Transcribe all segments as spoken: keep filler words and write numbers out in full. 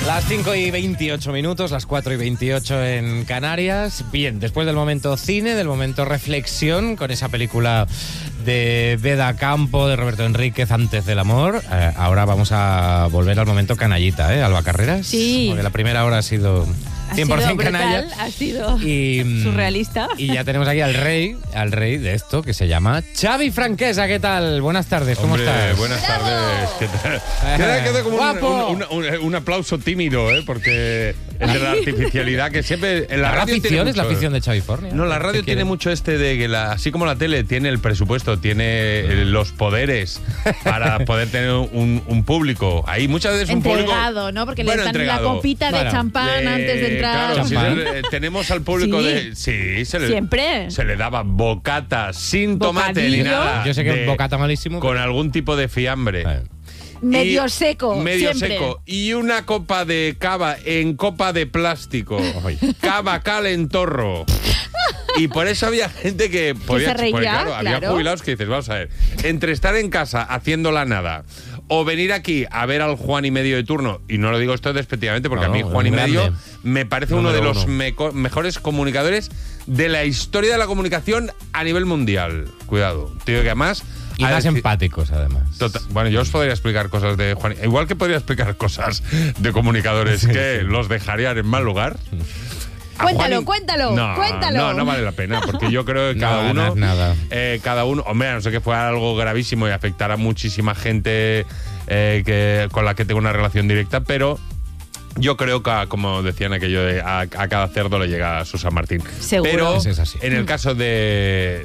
Las cinco y veintiocho minutos, las cuatro y veintiocho en Canarias. Bien, después del momento cine, del momento reflexión, con esa película de Beda Campo, de Roberto Enríquez, Antes del amor, eh, ahora vamos a volver al momento canallita, ¿eh, Alba Carreras? Sí. Porque la primera hora ha sido cien por ciento canalla. Ha sido y, surrealista. Y ya tenemos aquí al rey, al rey de esto, que se llama Xavi Franquesa. ¿Qué tal? Buenas tardes, ¿cómo Hombre, estás? Buenas tardes. ¿Qué tal? Queda, queda como un, un, un, un aplauso tímido, ¿eh? Porque entre la artificialidad que siempre en la, ¿La radio afición tiene es la mucho, afición de Xavi Fornia? No, la radio tiene mucho este de que la, así como la tele tiene el presupuesto, tiene los poderes para poder tener un, un público. Ahí muchas veces un entregado, público, ¿no? Porque bueno, le dan entregado. la copita de Bueno, champán Le- antes de entrar. Claro, sí, Champán. eh, tenemos al público Sí. de sí, se le, Siempre. se le daba bocata sin tomate ni Bocadillo. nada. Yo sé que de- un bocata malísimo. con pero- algún tipo de fiambre. Eh. Medio Y- seco. Medio siempre. seco. Y una copa de cava en copa de plástico. Cava calentorro. Y por eso había gente que podía. se reía, porque, claro, había claro. jubilados que dices, vamos a ver, entre estar en casa haciendo la nada o venir aquí a ver al Juan y Medio de turno, y no lo digo esto despectivamente porque No, a mí no, Juan y un Medio grande. me parece uno Número de los uno. meco- mejores comunicadores de la historia de la comunicación a nivel mundial. Cuidado. Tío, que además. Y a más decir- empáticos, además. Total- bueno, yo os podría explicar cosas de Juan. Igual que podría explicar cosas de comunicadores que los dejarían en mal lugar. A Cuéntalo, Juan y- cuéntalo, no, cuéntalo. No, no vale la pena, porque yo creo que No cada ganas uno. nada. eh, cada uno. Hombre, a no ser que fuera algo gravísimo y afectara a muchísima gente eh, que, con la que tengo una relación directa, pero. Yo creo que, como decían aquello de a, a cada cerdo le llega a su San Martín. Seguro. Pero Eso es así. en el caso de,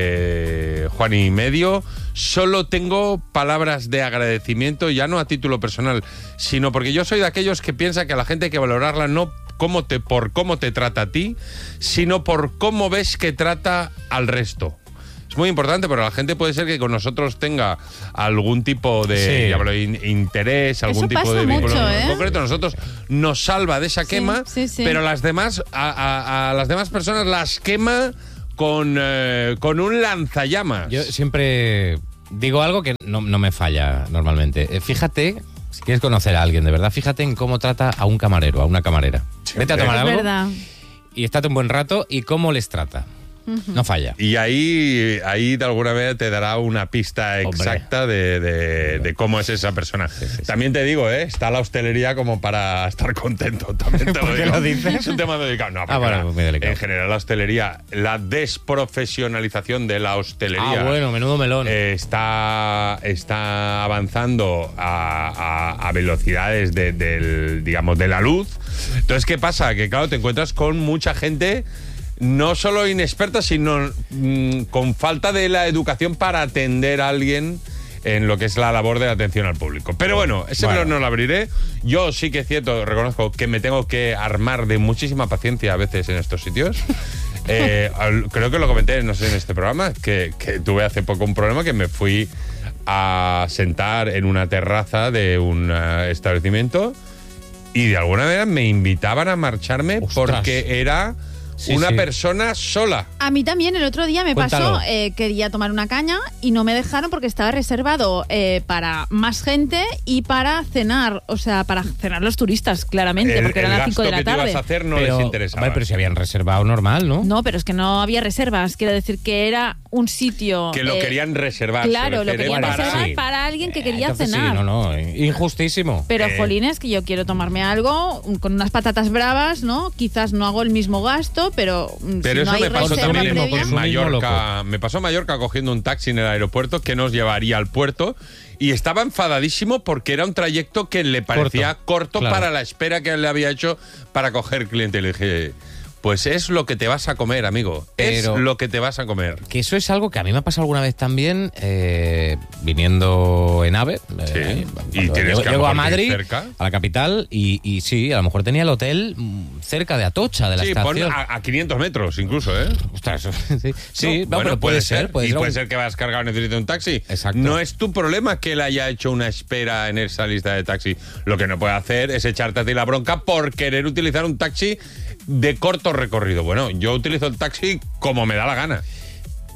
de Juan y Medio, solo tengo palabras de agradecimiento, ya no a título personal, sino porque yo soy de aquellos que piensa que a la gente hay que valorarla no cómo te, por cómo te trata a ti, sino por cómo ves que trata al resto. Es muy importante, pero la gente puede ser que con nosotros tenga algún tipo de Sí. llámalo, in- interés, algún Eso tipo pasa de vínculo mucho, ¿eh? en concreto. Nosotros nos salva de esa Sí, quema, sí, sí. pero las demás, a, a- a las demás personas las quema con, eh, con un lanzallamas. Yo siempre digo algo que no, no me falla normalmente. Eh, fíjate, si quieres conocer a alguien de verdad, fíjate en cómo trata a un camarero, a una camarera. Vete a tomar Es algo verdad. y estate un buen rato y cómo les trata. No falla. Y ahí, ahí de alguna manera te dará una pista exacta de, de- de cómo es esa persona. También te digo, ¿eh? Está la hostelería como para estar contento. También te lo ¿Por qué digo. lo dices? Es un tema delicado. No, porque Ah, bueno, la- muy delicado. en general la hostelería, la desprofesionalización de la hostelería. Ah, bueno, menudo melón. eh, está, está avanzando a, a- a velocidades de, del, digamos, de la luz. Entonces, ¿qué pasa? Que claro, te encuentras con mucha gente no solo inexperta, sino mm, con falta de la educación para atender a alguien en lo que es la labor de la atención al público. Pero bueno, ese Bueno. melón no lo abriré. Yo sí que es cierto, reconozco que me tengo que armar de muchísima paciencia a veces en estos sitios. Eh, al- creo que lo comenté, no sé, en este programa, que, que tuve hace poco un problema que me fui a sentar en una terraza de un eh, establecimiento y de alguna manera me invitaban a marcharme Ostras. porque era Sí, una sí. persona sola. A mí también el otro día me Cuéntalo. pasó, eh, quería tomar una caña y no me dejaron porque estaba reservado eh, para más gente y para cenar, o sea, para cenar los turistas, claramente, El, porque eran el las cinco gasto de la que te ibas tarde. a hacer no pero, les interesaba. hombre, pero si habían reservado normal, ¿no? No, pero es que no había reservas, quiero decir que era un sitio... que lo eh, querían reservar. Claro, se lo refiere, querían para- reservar sí. para alguien que Eh, quería entonces cenar. Sí, no, no, eh, injustísimo. Pero, Eh. jolines, que yo quiero tomarme algo un- con unas patatas bravas, ¿no? Quizás no hago el mismo gasto, pero, mm, Pero si no eso hay me pasó reserva también en, previa... en Consumismo Mallorca. Me pasó en Mallorca cogiendo un taxi en el aeropuerto que nos llevaría al puerto y estaba enfadadísimo porque era un trayecto que le parecía corto, Corto, claro. para la espera que le había hecho para coger cliente. Y le dije, pues es lo que te vas a comer, amigo. Pero- es lo que te vas a comer. Que eso es algo que a mí me ha pasado alguna vez también, eh, viniendo en AVE. eh, Sí, y cuando tienes llego, que a lo llego a mejor vivir Madrid, cerca. a la capital, y, y sí, a lo mejor tenía el hotel mm, cerca de Atocha, de la Sí, pon estación. a, a quinientos metros incluso, ¿eh? Ostras, eso- sí, sí, No, no, bueno, pero puede ser. Puede y ser puede un- ser que vayas cargado y necesites un taxi. Exacto. No es tu problema que él haya hecho una espera en esa lista de taxi. Lo que no puede hacer es echarte a ti la bronca por querer utilizar un taxi de corto recorrido. Bueno, yo utilizo el taxi como me da la gana.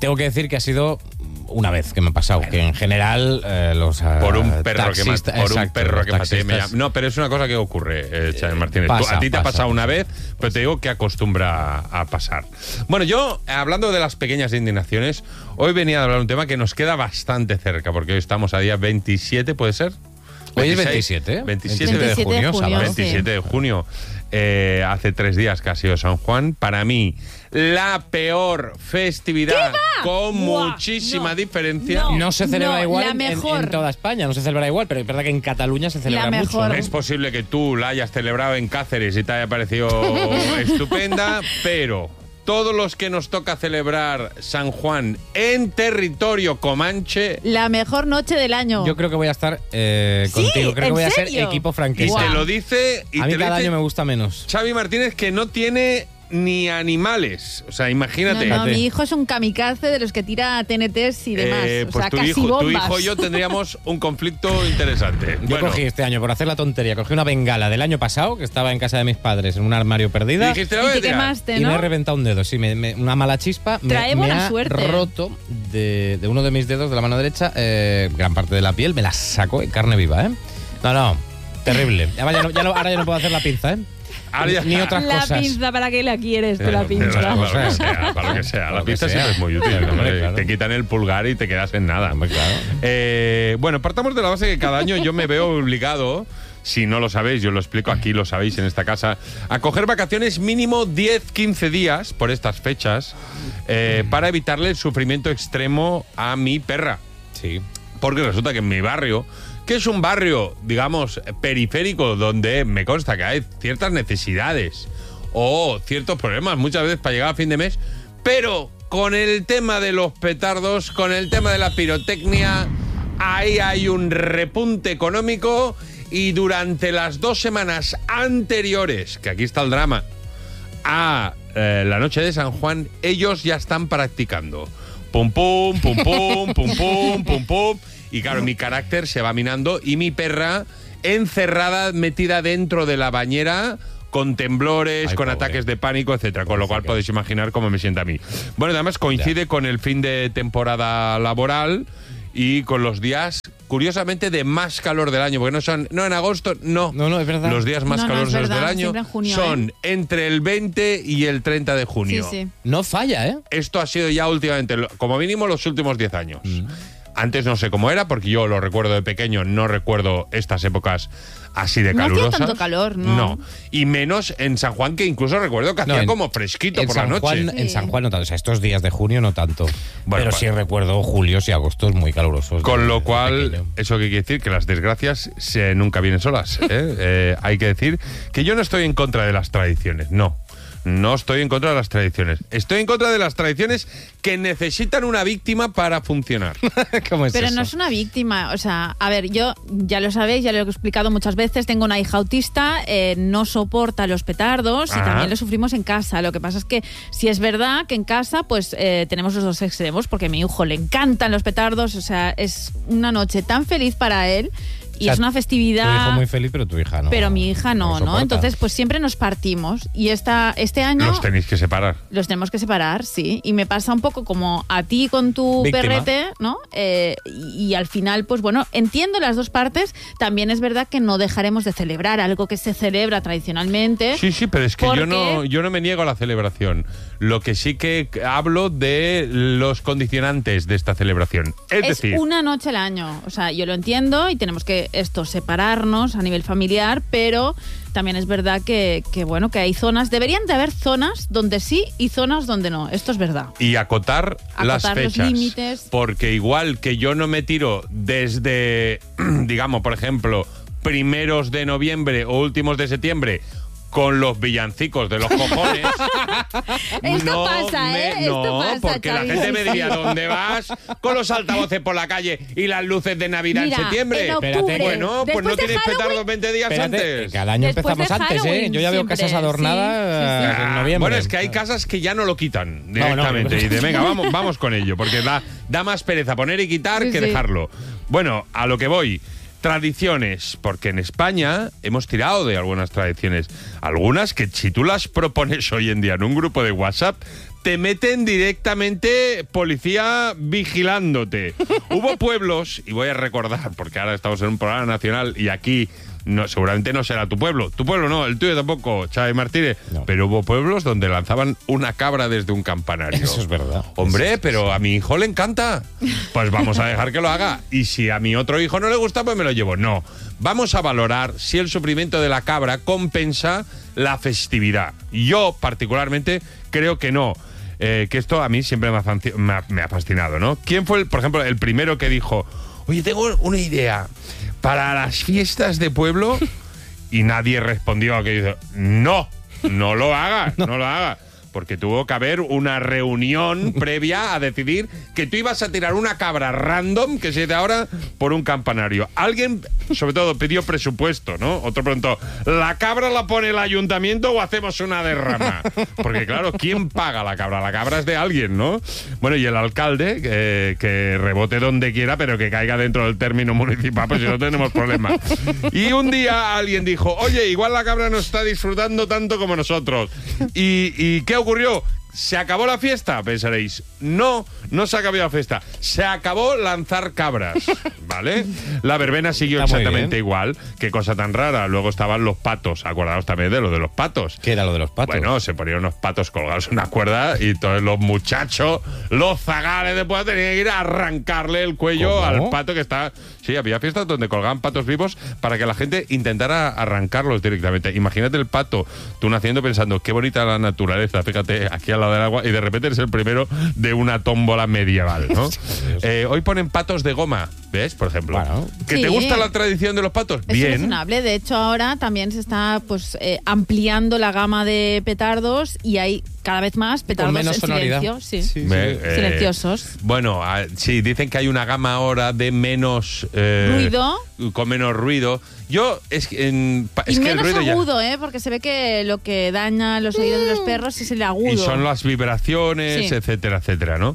Tengo que decir que ha sido una vez que me ha pasado, bueno, que en general eh, los uh, por un perro taxista, que maté, por exacto, un perro que maté me taxistas, no, pero es una cosa que ocurre, eh, Xavi Martínez. pasa, Tú, a ti te pasa, ha pasado pasa. una vez, pero te digo que acostumbra a pasar. Bueno, yo, hablando de las pequeñas indignaciones, hoy venía a hablar de un tema que nos queda bastante cerca, porque hoy estamos a día veintisiete, ¿puede ser? Hoy es veintiséis, veintisiete, veintisiete, veintisiete de junio, sábado. veintisiete de junio. Eh, hace tres días que ha sido San Juan. Para mí, la peor festividad, con Buah, muchísima no, diferencia. no. No se celebra No, igual la en, mejor. en toda España, no se celebra igual, pero es verdad que en Cataluña se celebra La mucho. mejor. ¿no? Es posible que tú la hayas celebrado en Cáceres y te haya parecido estupenda, pero todos los que nos toca celebrar San Juan en territorio comanche, La mejor noche del año. Yo creo que voy a estar eh, ¿Sí? contigo. Creo que ¿En voy a ser serio? equipo y franquista. te lo dice, y A mí te lo cada dice año me gusta menos. Xavi Martínez, que no tiene ni animales. O sea, imagínate. No, no, Fíjate. mi hijo es un kamikaze de los que tira T N Ts y demás. Eh, o pues sea, tu, casi hijo, tu bombas. hijo y yo tendríamos un conflicto interesante. Yo Bueno, cogí este año, por hacer la tontería, cogí una bengala del año pasado, que estaba en casa de mis padres, en un armario perdida. y dijiste, "La Y voy a te tirar". quemaste, Y me he ¿no? reventado un dedo, sí, me- me- una mala chispa. Me, Trae me buena ha suerte. roto de, de uno de mis dedos de la mano derecha eh, gran parte de la piel, me la sacó en carne viva, ¿eh? No, no, terrible. Además, ya no- ya no- ahora ya no puedo hacer la pinza, ¿eh? Ahora ya- Ni otras La cosas. pinza, ¿para qué la quieres tú, la Pero, pinza? pero, Vamos para lo que a ver. sea, para lo que sea. Para La lo que pista sea. siempre es muy útil. Hombre, hombre. claro. Te quitan el pulgar y te quedas en nada. Hombre, claro. Eh, bueno, partamos de la base que cada año yo me veo obligado, si no lo sabéis, yo lo explico aquí, lo sabéis en esta casa, a coger vacaciones mínimo diez, quince días por estas fechas eh, para evitarle el sufrimiento extremo a mi perra. Sí. Porque resulta que en mi barrio, que es un barrio, digamos, periférico, donde me consta que hay ciertas necesidades o ciertos problemas muchas veces para llegar a fin de mes, pero con el tema de los petardos, con el tema de la pirotecnia, ahí hay un repunte económico y durante las dos semanas anteriores, que aquí está el drama, a eh, la noche de San Juan, ellos ya están practicando. Pum, pum, pum, pum, pum, pum, pum, pum. Y claro, mi carácter se va minando y mi perra encerrada, metida dentro de la bañera, con temblores, Ay, con pobre. ataques de pánico, etcétera. Con lo cual podéis imaginar cómo me sienta a mí. Bueno, además coincide con el fin de temporada laboral y con los días, curiosamente, de más calor del año, porque no son, no en agosto, no. No, no, es verdad. Los días más No, no, es calurosos verdad, del año siempre en junio, son ¿eh? entre el veinte y el treinta de junio. Sí, sí. No falla, ¿eh? Esto ha sido ya últimamente, lo- como mínimo los últimos diez años. Mm. Antes no sé cómo era, porque yo lo recuerdo de pequeño, no recuerdo estas épocas así de No hacía calurosas. tanto calor, ¿no? Y menos en San Juan, que incluso recuerdo que No, hacía en- como fresquito en por San la noche. Juan, En Sí. San Juan no tanto, o sea, estos días de junio no tanto. Bueno, pero sí recuerdo julios y agostos muy calurosos. Con de- lo de cual, pequeño. eso que quiere decir que las desgracias se, nunca vienen solas. ¿eh? Eh, hay que decir que yo no estoy en contra de las tradiciones, no. No estoy en contra de las tradiciones. Estoy en contra de las tradiciones que necesitan una víctima para funcionar. ¿Cómo es Pero eso? no es una víctima, o sea, a ver, yo ya lo sabéis, ya lo he explicado muchas veces, tengo una hija autista, eh, no soporta los petardos y Ajá. también lo sufrimos en casa. Lo que pasa es que si es verdad que en casa pues eh, tenemos los dos extremos, porque a mi hijo le encantan los petardos, o sea, es una noche tan feliz para él y O sea, es una Tu festividad... hijo muy feliz, pero tu hija no. Pero mi hija no, lo ¿no? soporta. Entonces, pues siempre nos partimos. Y esta, este año Los tenéis que separar. los tenemos que separar, sí. Y me pasa un poco como a ti con tu Víctima. perrete, ¿no? Eh, y, y al final, pues bueno, entiendo las dos partes. También es verdad que no dejaremos de celebrar algo que se celebra tradicionalmente. Sí, sí, pero es que yo Porque- no, yo no me niego a la celebración. Lo que sí que hablo de los condicionantes de esta celebración. Es, Es decir, una noche al año. O sea, yo lo entiendo y tenemos que esto separarnos a nivel familiar, pero también es verdad que, que, bueno, que hay zonas, deberían de haber zonas donde sí y zonas donde no. Esto es verdad. y acotar, las Acotar los fechas. límites. Porque igual que yo no me tiro desde, digamos, por ejemplo, primeros de noviembre o últimos de septiembre con los villancicos de los cojones. Esto no pasa, me- ¿eh? Esto no, pasa, porque Xavi, la gente sí, me diría, sí. ¿dónde vas? Con los altavoces por la calle y las luces de Navidad Mira, en septiembre. en octubre, Espérate, Bueno, pues después no de tienes Halloween, petardos veinte días Espérate, antes. cada año Después de empezamos antes, ¿eh? Halloween, Yo ya veo siempre, casas adornadas sí, sí, sí. en Ah, noviembre. Bueno, es que hay casas que ya no lo quitan No, no, directamente. no. Y de, venga, vamos, vamos con ello, porque da, da más pereza poner y quitar Sí, que sí. dejarlo. Bueno, a lo que voy. Tradiciones, porque en España hemos tirado de algunas tradiciones. Algunas que si tú las propones hoy en día en un grupo de WhatsApp, te meten directamente policía vigilándote. Hubo pueblos, y voy a recordar, porque ahora estamos en un programa nacional y aquí no, seguramente no será tu pueblo. Tu pueblo no, el tuyo tampoco, Xavi Martínez. No. Pero hubo pueblos donde lanzaban una cabra desde un campanario. Eso es verdad. Hombre, pero a mi hijo le encanta. Pues vamos a dejar que lo haga. Y si a mi otro hijo no le gusta, pues me lo llevo. No. Vamos a valorar si el sufrimiento de la cabra compensa la festividad. Yo, particularmente, creo que no. Eh, que esto a mí siempre me ha, me, ha, me ha fascinado, ¿no? ¿Quién fue, el, por ejemplo, el primero que dijo, oye, tengo una idea para las fiestas de pueblo? Y nadie respondió a que dice, no, no lo hagas, no lo hagas. Porque tuvo que haber una reunión previa a decidir que tú ibas a tirar una cabra random, que se de ahora, por un campanario. Alguien, sobre todo, pidió presupuesto, ¿no? Otro preguntó, ¿la cabra la pone el ayuntamiento o hacemos una derrama? Porque, claro, ¿quién paga la cabra? La cabra es de alguien, ¿no? Bueno, y el alcalde, que, que rebote donde quiera, pero que caiga dentro del término municipal, pues si no tenemos problema. Y un día alguien dijo, oye, igual la cabra no está disfrutando tanto como nosotros. ¿Y, y qué ocurrió? ¿Se acabó la fiesta? Pensaréis. No, no se acabó la fiesta. Se acabó lanzar cabras, ¿vale? La verbena siguió Está exactamente igual. Qué cosa tan rara. Luego estaban los patos. Acordaos también de lo de los patos. ¿Qué era lo de los patos? Bueno, se ponían unos patos colgados en una cuerda y todos los muchachos, los zagales de pueblo, tenían que ir a arrancarle el cuello ¿Cómo? al pato que está... Sí, había fiestas donde colgaban patos vivos para que la gente intentara arrancarlos directamente. Imagínate el pato, tú naciendo pensando, qué bonita la naturaleza, fíjate, aquí al lado del agua, y de repente eres el primero de una tómbola medieval, ¿no? eh, hoy ponen patos de goma, ¿ves? Por ejemplo. Bueno. ¿Que sí. te gusta la tradición de los patos? Es Bien. razonable. De hecho, ahora también se está pues eh, ampliando la gama de petardos y hay cada vez más petardos menos en sonoridad. silencio. Sí. Sí, Me, eh, silenciosos. Bueno, a, sí, dicen que hay una gama ahora de menos... Eh, ruido. Con menos ruido. Yo, es, en, es y que menos el ruido agudo, ya... ¿eh? Porque se ve que lo que daña los oídos de los perros es el agudo. Y son las vibraciones, sí. etcétera, etcétera, ¿no?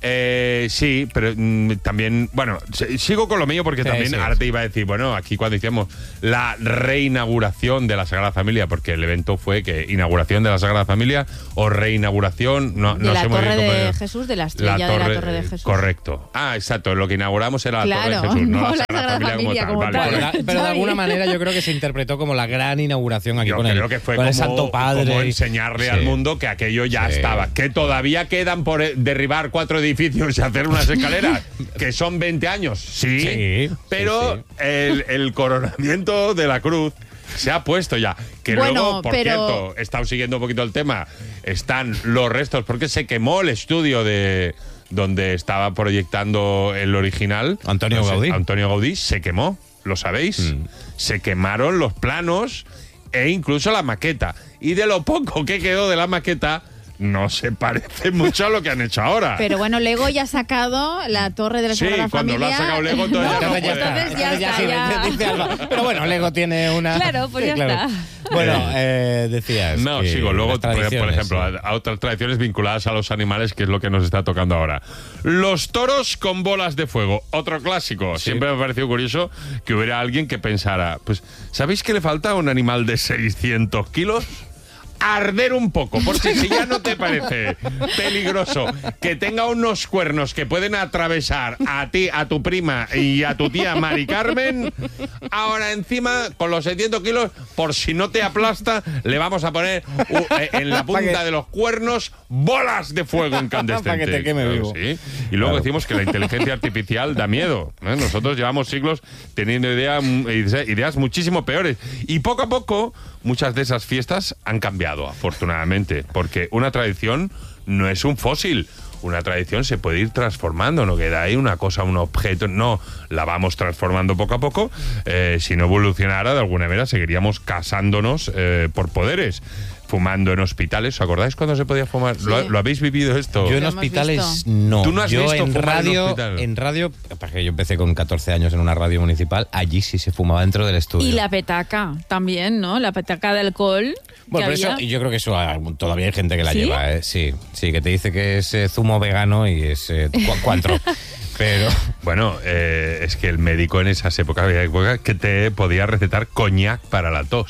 Eh, sí, pero mm, también... Bueno, sigo con lo mío porque sí, también sí, ahora sí. te iba a decir, bueno, aquí cuando hicimos la reinauguración de la Sagrada Familia, porque el evento fue que inauguración de la Sagrada Familia o reinauguración... No, de no la sé Torre muy bien de Jesús, de la estrella la torre, de la Torre de Jesús. Correcto. Ah, exacto, lo que inauguramos era claro, la Torre de Jesús, no, no la la Sagrada, Sagrada Familia, Familia como tal. como Vale, tal. vale. Pero de alguna manera yo creo que se interpretó como la gran inauguración aquí yo con, creo el, que fue con como, el Santo Padre. Como enseñarle sí. al mundo que aquello ya sí. estaba. Que todavía quedan por derribar cuatro edificios y hacer unas escaleras, que son veinte años. Sí, sí pero sí, sí. El, el coronamiento de la cruz se ha puesto ya. Que bueno, luego, por pero... cierto, he estado siguiendo un poquito el tema, están los restos, porque se quemó el estudio de... donde estaba proyectando el original. Antonio no sé, Gaudí. Antonio Gaudí se quemó, ¿lo sabéis? Mm. Se quemaron los planos e incluso la maqueta. Y de lo poco que quedó de la maqueta, no se parece mucho a lo que han hecho ahora. Pero bueno, Lego ya ha sacado la Torre de la Sagrada sí, cuando Familia. lo ha sacado Lego, entonces no, ya no puede. Entonces ya, ya, está, ya. Dice Alba. Pero bueno, Lego tiene una... Claro, pues sí, ya claro. está. Bueno, eh, decías. No, que sigo. Luego, por ejemplo, sí. a, a otras tradiciones vinculadas a los animales, que es lo que nos está tocando ahora. Los toros con bolas de fuego. Otro clásico. Sí. Siempre me ha parecido curioso que hubiera alguien que pensara, pues, ¿sabéis que le falta a un animal de seiscientos kilos? Arder un poco, porque si ya no te parece peligroso que tenga unos cuernos que pueden atravesar a ti, a tu prima y a tu tía Mari Carmen, ahora encima con los seiscientos kilos, por si no te aplasta, le vamos a poner uh, eh, en la punta de los cuernos bolas de fuego incandescentes. Para que te queme vivo. Sí. Y luego claro. decimos que la inteligencia artificial da miedo, ¿eh? Nosotros llevamos siglos teniendo idea, ideas muchísimo peores, y poco a poco muchas de esas fiestas han cambiado, afortunadamente, porque una tradición no es un fósil. Una tradición se puede ir transformando, no queda ahí una cosa, un objeto, no, la vamos transformando poco a poco. Eh, si no evolucionara, de alguna manera seguiríamos casándonos eh, por poderes. Fumando en hospitales, ¿os acordáis cuando se podía fumar? Sí. ¿Lo, ¿Lo habéis vivido esto? Yo en hospitales no. ¿Tú no has yo visto en fumar radio, en, en radio, porque yo empecé con catorce años en una radio municipal, allí sí se fumaba dentro del estudio. Y la petaca también, ¿no? La petaca de alcohol. Bueno, pero eso, y yo creo que eso todavía hay gente que la ¿Sí? lleva, ¿eh? Sí, sí, que te dice que es eh, zumo vegano y es eh, cuatro. Pero bueno, eh, es que el médico en esas épocas había épocas que te podía recetar coñac para la tos.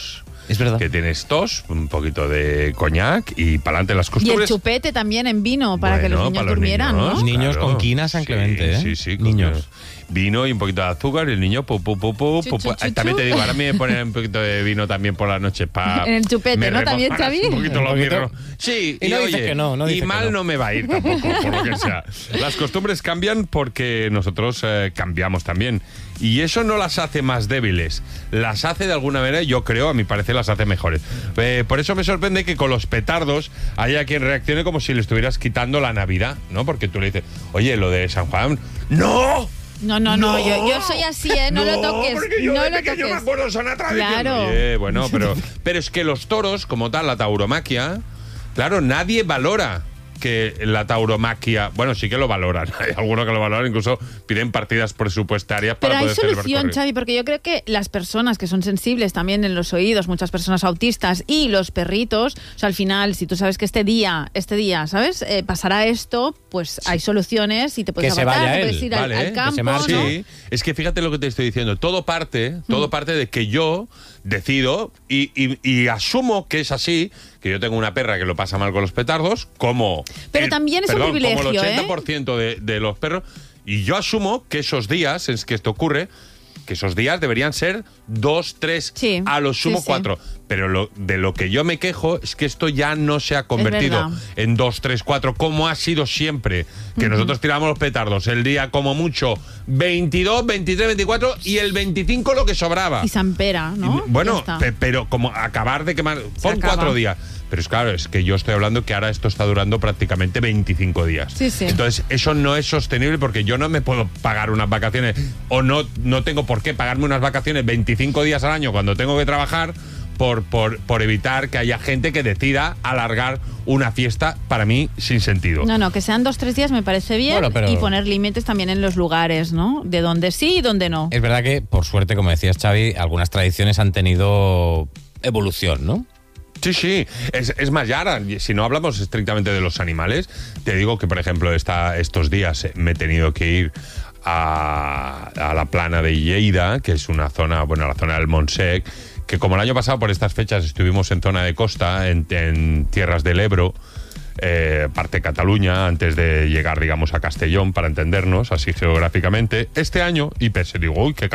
Es verdad. Que tienes tos, un poquito de coñac y para adelante las Y costumbres. el chupete también en vino para que Bueno, los niños para los durmieran, niños, ¿no? Niños con quina San Sí, Clemente, ¿eh? Sí, sí, con Niños. vino y un poquito de azúcar y el niño pu, pu, pu, pu, Chu, pu, chu, pu. chu, También chu. te digo, ahora me ponen un poquito de vino también por la noche para... En el chupete, ¿no? También, Xavi. Un poquito Un los poquito. mirros. Sí, Y y, no dice oye, que no, no y dice que mal no. no me va a ir tampoco, por lo que sea. Las costumbres cambian porque nosotros eh, cambiamos también. Y eso no las hace más débiles, las hace de alguna manera, yo creo, a mi parecer, las hace mejores. Eh, por eso me sorprende que con los petardos haya quien reaccione como si le estuvieras quitando la Navidad, ¿no? Porque tú le dices, oye, lo de San Juan, ¡no! No, no, no, yo, yo soy así, ¿eh? No, lo toques. Porque yo no de lo pequeño toques. me acuerdo son una tradición. Claro. Oye, bueno, pero, pero es que los toros, como tal, la tauromaquia, claro, nadie valora que la tauromaquia, bueno, sí que lo valoran, hay algunos que lo valoran, incluso piden partidas presupuestarias Pero para hay poder celebrar solución, corridas. Xavi, porque yo creo que las personas que son sensibles también en los oídos, muchas personas autistas y los perritos, o sea, al final, si tú sabes que este día, este día, ¿sabes? Eh, pasará esto, pues hay soluciones y te puedes Que se apartar, vaya te él, puedes ir al- vale, al, que se campo, marche. ¿no? Sí, es que fíjate lo que te estoy diciendo. Todo parte, todo parte de que yo decido y, y- y asumo que es así, que yo tengo una perra que lo pasa mal con los petardos, como... Pero también es un perdón, privilegio, como el ¿eh? ochenta por ciento de, de los perros. Y yo asumo que esos días, es que esto ocurre, que esos días deberían ser dos, tres, Sí, a lo sumo sí, sí. cuatro. Pero lo, de lo que yo me quejo es que esto ya no se ha convertido verdad. en dos, tres, cuatro, como ha sido siempre. Que nosotros tiramos los petardos el día como mucho veintidós, veintitrés, veinticuatro y el veinticinco lo que sobraba. Y San Pera, ¿no? Y, bueno, Ya está. pe- pero como acabar de quemar. Pon acaba. cuatro días. Pero es claro, es que yo estoy hablando que ahora esto está durando prácticamente veinticinco días. Sí, sí. Entonces, eso no es sostenible porque yo no me puedo pagar unas vacaciones o no, no tengo por qué pagarme unas vacaciones veinticinco días al año cuando tengo que trabajar por, por, por evitar que haya gente que decida alargar una fiesta, para mí, sin sentido. No, no, que sean dos, tres días me parece bien Bueno, pero- y poner límites también en los lugares, ¿no? De donde sí y donde no. Es verdad que, por suerte, como decías, Xavi, algunas tradiciones han tenido evolución, ¿no? Sí, sí. Es, es más, ya ahora, si no hablamos estrictamente de los animales, te digo que, por ejemplo, esta, estos días me he tenido que ir a, a la plana de Lleida, que es una zona, bueno, la zona del Montsec, que como el año pasado por estas fechas estuvimos en zona de costa, en, en tierras del Ebro, eh, parte de Cataluña, antes de llegar, digamos, a Castellón, para entendernos, así geográficamente. Este año, y pensé, digo, uy, qué